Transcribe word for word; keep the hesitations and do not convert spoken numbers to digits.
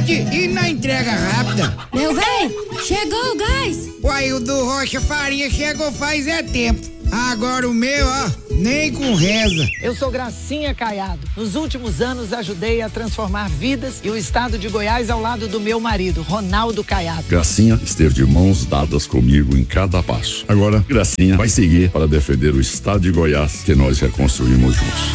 qualidade e na entrega rápida. Meu véi, chegou o gás. Uai, o do Rocha Faria chegou faz é tempo. Agora o meu, ó, nem com reza. Eu sou Gracinha Caiado. Nos últimos anos ajudei a transformar vidas e o estado de Goiás ao lado do meu marido, Ronaldo Caiado. Gracinha esteve de mãos dadas comigo em cada passo. Agora, Gracinha vai seguir para defender o estado de Goiás que nós reconstruímos juntos.